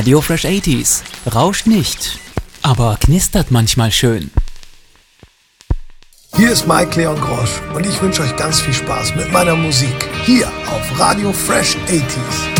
Radio Fresh 80s. Rauscht nicht, aber knistert manchmal schön. Hier ist Mike Leon Grosch und ich wünsche euch ganz viel Spaß mit meiner Musik hier auf Radio Fresh 80s.